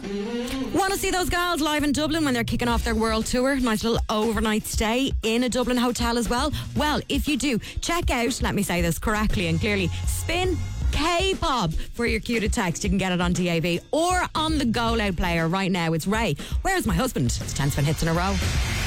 Want to see those gals live in Dublin when they're kicking off their world tour? Nice little overnight stay in a Dublin hotel as well? Well, if you do, check out, let me say this correctly and clearly, Spin K-pop for your cue to text. You can get it on DAB or on the Go Loud player right now. It's Ray. Where's my husband? It's 10 spin hits in a row.